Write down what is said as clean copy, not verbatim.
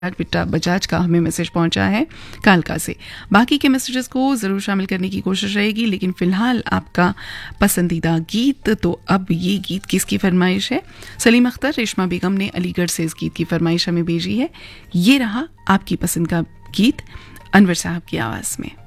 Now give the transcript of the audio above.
बिट्टा बजाज का हमें मैसेज पहुंचा है कालका से। बाकी के मैसेजेस को ज़रूर शामिल करने की कोशिश रहेगी, लेकिन फ़िलहाल आपका पसंदीदा गीत, तो अब ये गीत किसकी फरमाइश है? सलीम अख्तर रेशमा बेगम ने अलीगढ़ से इस गीत की फरमाइश हमें भेजी है। ये रहा आपकी पसंद का गीत अनवर साहब की आवाज़ में।